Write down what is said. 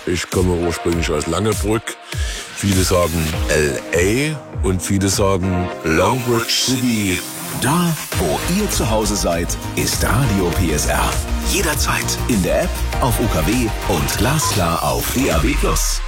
Ich komme ursprünglich aus Langebrück. Viele sagen L.A. und viele sagen Longbridge City. Da, wo ihr zu Hause seid, ist Radio PSR. Jederzeit in der App, auf UKW und glasklar auf DAB+.